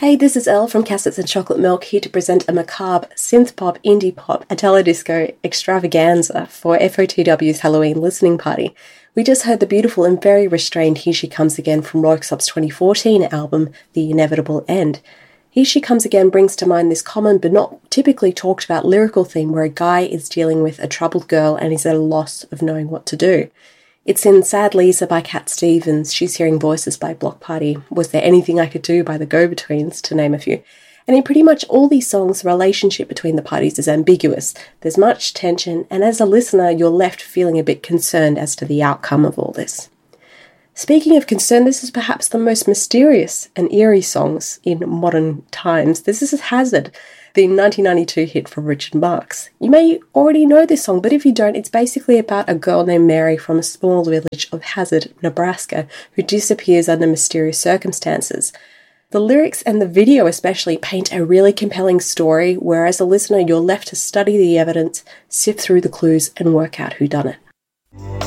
Hey, this is Elle from Cassettes and Chocolate Milk, here to present a macabre synth-pop, indie-pop, Italo-disco extravaganza for FOTW's Halloween listening party. We just heard the beautiful and very restrained Here She Comes Again from Röyksopp's 2014 album, The Inevitable End. Here She Comes Again brings to mind this common but not typically talked about lyrical theme where a guy is dealing with a troubled girl and is at a loss of knowing what to do. It's in Sad Lisa by Cat Stevens, She's Hearing Voices by Block Party, Was There Anything I Could Do by the Go-Betweens, to name a few. And in pretty much all these songs, the relationship between the parties is ambiguous. There's much tension, and as a listener, you're left feeling a bit concerned as to the outcome of all this. Speaking of concern, this is perhaps the most mysterious and eerie songs in modern times. This is Hazard, the 1992 hit from Richard Marx. You may already know this song, but if you don't, it's basically about a girl named Mary from a small village of Hazard, Nebraska, who disappears under mysterious circumstances. The lyrics and the video especially paint a really compelling story, where as a listener you're left to study the evidence, sift through the clues, and work out who done it.